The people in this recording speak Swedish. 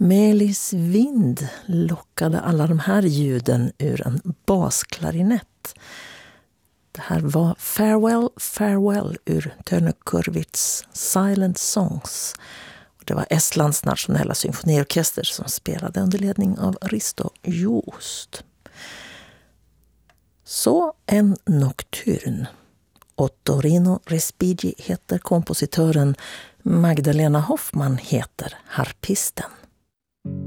Melis vind lockade alla de här ljuden ur en basklarinett. Det här var Farewell, Farewell ur Tönu Kurvits Silent Songs. Det var Estlands nationella symfoniorkester som spelade under ledning av Risto Juust. Så en nocturn. Ottorino Respighi heter kompositören, Magdalena Hoffman heter harpisten.